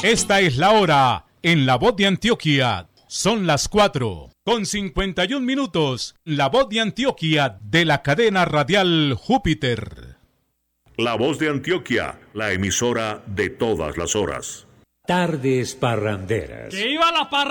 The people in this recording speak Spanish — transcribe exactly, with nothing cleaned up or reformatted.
Esta es la hora en La Voz de Antioquia. Son las cuatro con cincuenta y un minutos. La Voz de Antioquia de la cadena radial Júpiter. La Voz de Antioquia, la emisora de todas las horas. Tardes parranderas. ¡Que iba la parranda!